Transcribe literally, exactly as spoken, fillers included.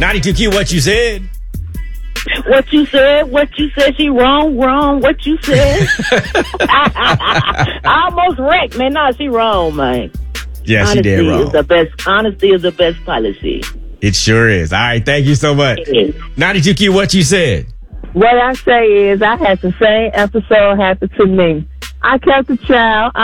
ninety-two Q, what you said? What you said, what you said, she wrong, wrong, what you said. I almost wrecked, man. No, she wrong, man. Yeah, honesty she did wrong. Is the best, honesty is the best policy. It sure is. All right, thank you so much. ninety-two Q, what you said? What I say is I had the same episode happen to me. I kept a child.